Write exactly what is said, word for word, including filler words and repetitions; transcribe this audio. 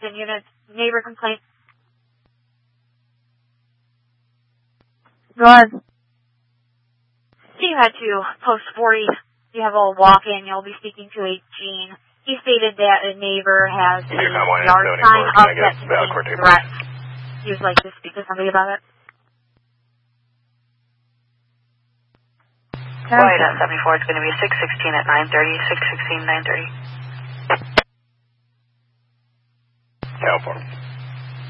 Boston unit. Neighbor complaint. Go ahead. You had to post forty. You have a walk-in. You'll be speaking to a Gene. He stated that a neighbor has a yard sign up that contains threats. He would like to speak to somebody about it. White at seventy-four, it's going to be six sixteen at nine thirty, six sixteen, nine thirty. California.